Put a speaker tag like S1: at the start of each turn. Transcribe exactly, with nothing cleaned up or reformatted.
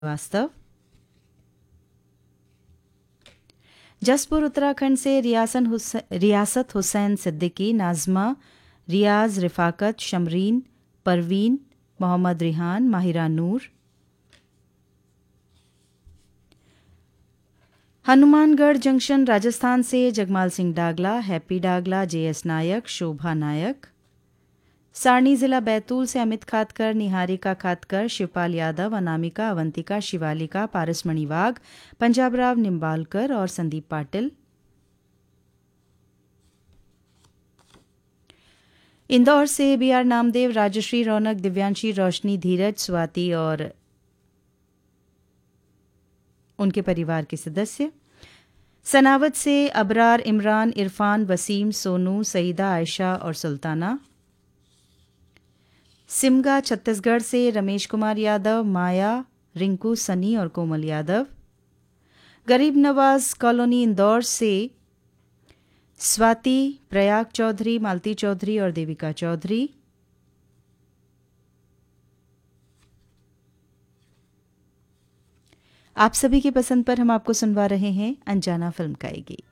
S1: वास्तव। जसपुर उत्तराखंड से रियासन हुसै, रियासत हुसैन सिद्दीकी, नाजमा, रियाज, रिफाकत, शमरीन, परवीन, मोहम्मद रिहान, माहिरा नूर। हनुमानगढ़ जंक्शन राजस्थान से जगमाल सिंह डागला, हैप्पी डागला, जेएस नायक, शोभा नायक। सारणी जिला बैतूल से अमित खातकर, निहारिका खातकर, शिवपाल यादव, अनामिका, अवंतिका, शिवालिका, पारसमणि वाघ, पंजाबराव निम्बालकर और संदीप पाटिल। इंदौर से बी आर नामदेव, राजश्री, रौनक, दिव्यांशी, रोशनी, धीरज, स्वाति और उनके परिवार के सदस्य। सनावत से अबरार, इमरान, इरफान, वसीम, सोनू, सईदा, आयशा और सुल्ताना। सिमगा छत्तीसगढ़ से रमेश कुमार यादव, माया, रिंकू, सनी और कोमल यादव। गरीब नवाज कॉलोनी इंदौर से स्वाति, प्रयाग चौधरी, मालती चौधरी और देविका चौधरी। आप सभी की पसंद पर हम आपको सुनवा रहे हैं अनजाना फिल्म का ये गीत।